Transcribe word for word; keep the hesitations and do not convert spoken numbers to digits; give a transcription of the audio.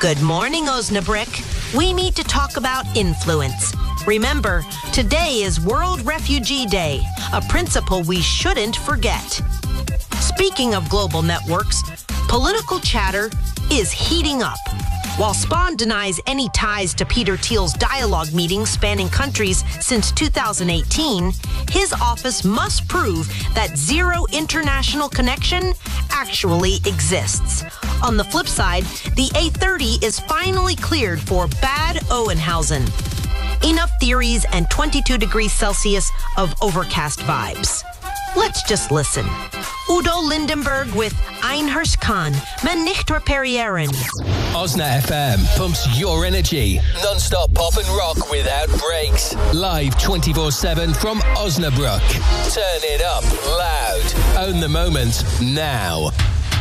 Good morning, Osnabrück. We need to talk about influence. Remember, today is World Refugee Day, a principle we shouldn't forget. Speaking of global networks, political chatter is heating up. While Spawn denies any ties to Peter Thiel's dialogue meetings spanning countries since two thousand eighteen, his office must prove that zero international connection actually exists. On the flip side, the A thirty is finally cleared for Bad Oeynhausen. Enough theories and twenty-two degrees Celsius of overcast vibes. Let's just listen. Udo Lindenberg with Einhurst Kahn, Men nicht reparieren. Osna F M pumps your energy. Non-stop pop and rock without breaks. Live twenty-four seven from Osnabrück. Turn it up loud. Own the moment now.